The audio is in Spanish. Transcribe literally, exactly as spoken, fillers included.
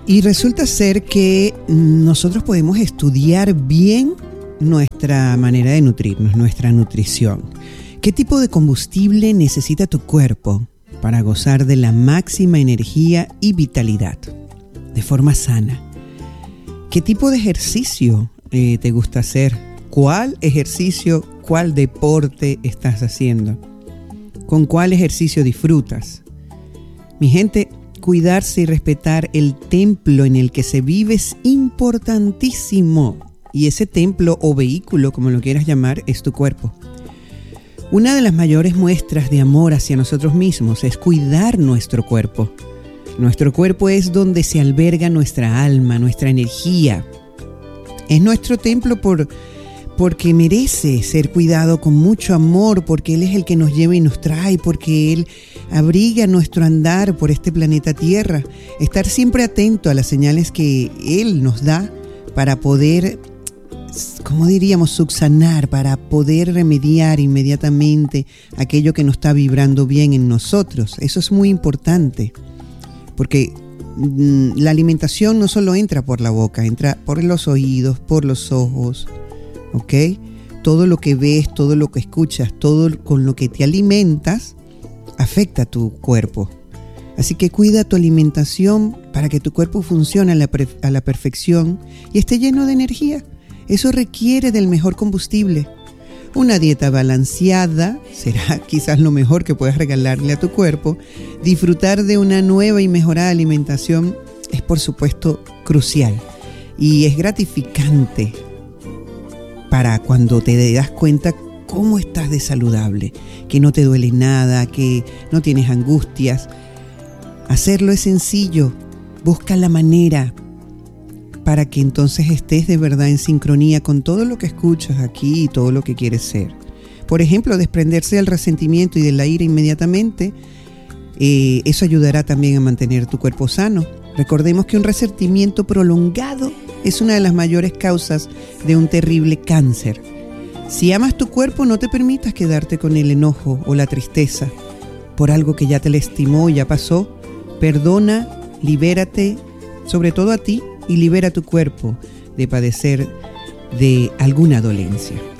Y resulta ser que nosotros podemos estudiar bien nuestra manera de nutrirnos, nuestra nutrición. ¿Qué tipo de combustible necesita tu cuerpo para gozar de la máxima energía y vitalidad de forma sana? ¿Qué tipo de ejercicio eh, te gusta hacer? ¿Cuál ejercicio, cuál deporte estás haciendo? ¿Con cuál ejercicio disfrutas? Mi gente, cuidarse y respetar el templo en el que se vive es importantísimo. Y ese templo o vehículo, como lo quieras llamar, es tu cuerpo. Una de las mayores muestras de amor hacia nosotros mismos es cuidar nuestro cuerpo. Nuestro cuerpo es donde se alberga nuestra alma, nuestra energía. Es nuestro templo por, porque merece ser cuidado con mucho amor, porque Él es el que nos lleva y nos trae, porque Él abriga nuestro andar por este planeta Tierra. Estar siempre atento a las señales que Él nos da para poder, ¿cómo diríamos?, subsanar, para poder remediar inmediatamente aquello que no está vibrando bien en nosotros. Eso es muy importante, porque mmm, la alimentación no solo entra por la boca, entra por los oídos, por los ojos, ¿ok? Todo lo que ves, todo lo que escuchas, todo con lo que te alimentas, afecta a tu cuerpo. Así que cuida tu alimentación para que tu cuerpo funcione a la, pre- a la perfección y esté lleno de energía. Eso requiere del mejor combustible. Una dieta balanceada será quizás lo mejor que puedas regalarle a tu cuerpo. Disfrutar de una nueva y mejorada alimentación es, por supuesto, crucial y es gratificante para cuando te das cuenta cómo estás de saludable, que no te duele nada, que no tienes angustias. Hacerlo es sencillo. Busca la manera para que entonces estés de verdad en sincronía con todo lo que escuchas aquí y todo lo que quieres ser. Por ejemplo, desprenderse del resentimiento y de la ira inmediatamente. Eh, eso ayudará también a mantener tu cuerpo sano. Recordemos que un resentimiento prolongado es una de las mayores causas de un terrible cáncer. Si amas tu cuerpo, no te permitas quedarte con el enojo o la tristeza por algo que ya te lastimó y ya pasó. Perdona, libérate, sobre todo a ti, y libera tu cuerpo de padecer de alguna dolencia.